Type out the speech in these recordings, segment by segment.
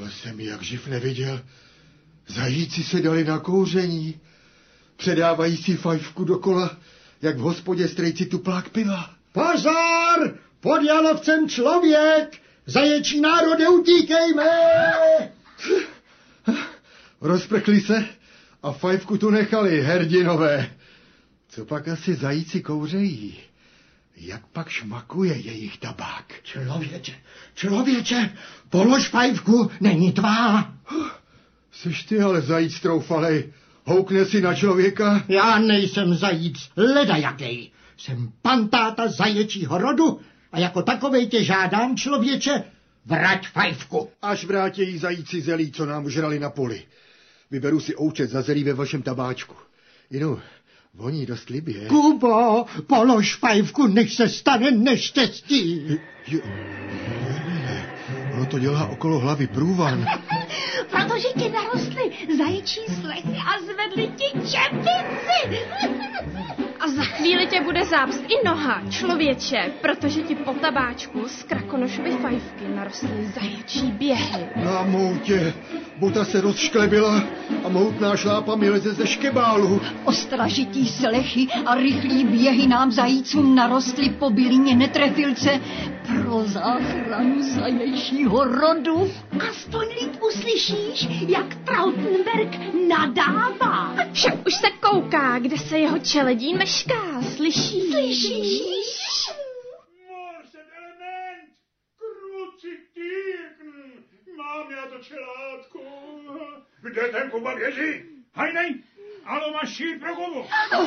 Tohle jsem jak živ neviděl. Zajíci se dali na kouření. Předávají si fajfku dokola, jak v hospodě strejci tuplák piva. Pozor! Pod Jalovcem člověk! Zaječí národe, utíkejme! Rozprchli se a fajfku tu nechali, hrdinové. Co pak asi zajíci kouřejí? Jak pak šmakuje jejich tabák? Člověče, polož fajfku, není tvá. Seš ty ale zajíc troufalej, houkne si na člověka? Já nejsem zajíc, ledajakej. Jsem pantáta zaječího rodu a jako takovej tě žádám, člověče, vrať fajfku. Až vrátějí zajíci zelí, co nám žrali na poli. Vyberu si oučet za zelí ve vašem tabáčku. Jinu, voní dost libě. Kubo, polož fajfku, než se stane neštěstí. Ono to dělá okolo hlavy průvan. Protože ti narostly zaječí slechy a zvedli ti čepici. A za chvíli tě bude zápst i noha, člověče, protože ti po tabáčku z Krakonošovy fajfky narostly zaječí běhy. Na moutě, buta se rozšklebila a mohutná šlápa mi leze ze škebálu. Ostražitý slechy a rychlý běhy nám zajícům narostly po bylině netrefilce pro záchranu zaječího rodu. Aspoň líp uslyšíš, jak Trautenberg nadává. Však už se kouká, kde se jeho čeledí mešká, slyšíš? Morsen element, kruci týrkn, mám já to čelátko. Kde ten Kuba běží? Hajnej, alo máš šír pro Kubu.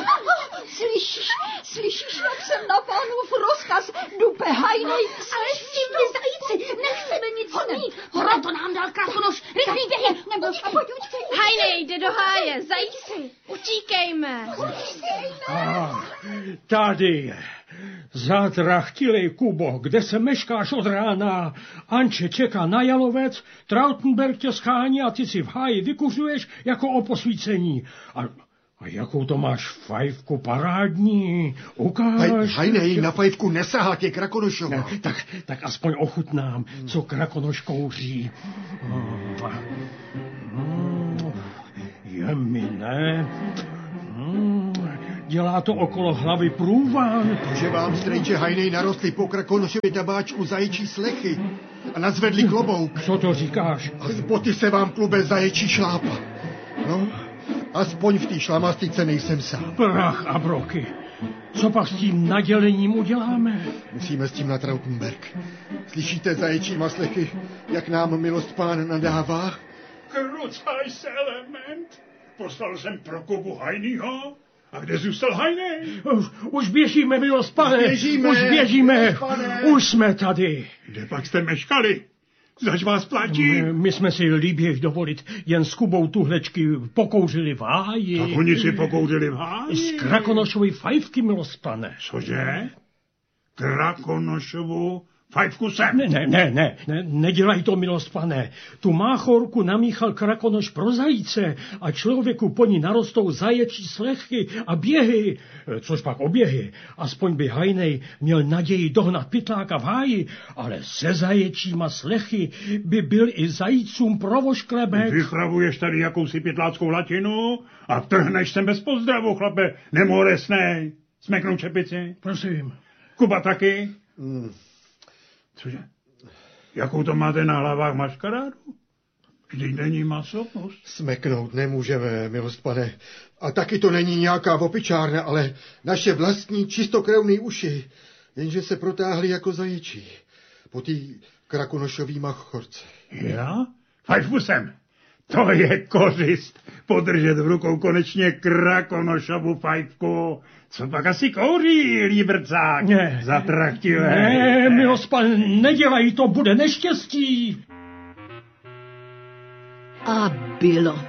Slyšíš, jak jsem na pánův rozkaz dupe hajnej. Ale s tím vy zajíci, nechceme nic mít. Proto nám dal Krakonoš, rychlý běhy. Hajnej, jde do háje, zajíci, utíkejme. Tady je. Zatrachtilej, Kubo, kde se meškáš od rána? Anče čeká na Jalovec, Trautenberg tě schání a ty si v háji vykuřuješ jako o posvícení. A jakou to máš fajfku parádní? Ukáž. Hajnej, na fajfku nesahá tě Krakonošova. No, tak aspoň ochutnám, co Krakonoš kouří. Je mi ne. Dělá to okolo hlavy průvan. To, že vám, strejče Hajnej, narostly po Krakonošově tabáčku zaječí slechy a nazvedli klobouk. Co to říkáš? A z boty se vám, klube, zaječí šlápa. No, aspoň v té šlamastice nejsem sám. Prach a broky. Co pak s tím nadělením uděláme? Musíme s tím na Trautenberg. Slyšíte, zaječíma slechy, jak nám milost pán nadává? Krucaj se, element. Poslal jsem pro Kubu Hajnýho. A kde zůstal Hajnej? Už běžíme, milost pane. Už běžíme. Už jsme tady. Kde pak jste meškali? Zač vás platí? My jsme si líběji dovolit jen s Kubou tuhlečky pokouřili v háji. Tak oni si pokouřili v háji? Z Krakonošovy fajfky, milost pane. Cože? Krakonošovu fajfku sem? Ne, nedělaj to, milost pane. Tu máchorku namíchal Krakonoš pro zajíce a člověku po ní narostou zaječí slechy a běhy. Což pak oběhy. Aspoň by Hajnej měl naději dohnat pytláka v háji, ale se zaječíma slechy by byl i zajícům provošklebek. Vychravuješ tady jakousi pytláckou latinu a trhneš sem bez pozdravu, chlape. Nemoresnej. Smeknou čepici. Prosím. Kuba taky? Cože? Jakou to máte na hlavách maškarádu? Vždyť není masopust. Smeknout nemůžeme, milost pane. A taky to není nějaká opičárna, ale naše vlastní čistokrevný uši, jenže se protáhly jako zaječí. Po té Krakonošový machorce. Já? Fajfku sem. To je kořist. Podržet v rukou konečně Krakonošovu fajfku. Co pak asi kouří, líbrcák? Ne. Zatraktivé. Ne, milost pan, nedělej to, bude neštěstí. A bylo.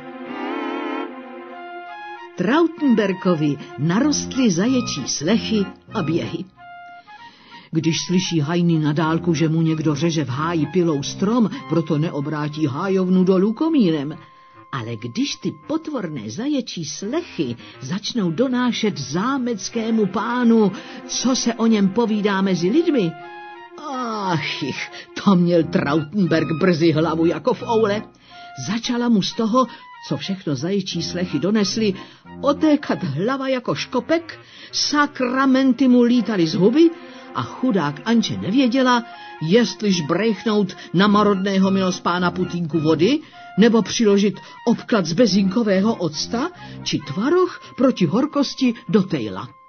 Trautenbergovi narostly zaječí slechy a běhy. Když slyší Hajný na dálku, že mu někdo řeže v háji pilou strom, proto neobrátí hájovnu dolů komínem. Ale když ty potvorné zaječí slechy začnou donášet zámeckému pánu, co se o něm povídá mezi lidmi, Ach, to měl Trautenberg brzy hlavu jako v oule. Začala mu z toho, co všechno zaječí slechy donesly, otékat hlava jako škopek, sakramenty mu lítaly z huby a chudák Anče nevěděla, jestliž brejchnout na marodného milospána putínku vody, nebo přiložit obklad z bezinkového octa, či tvaroh proti horkosti do tejla.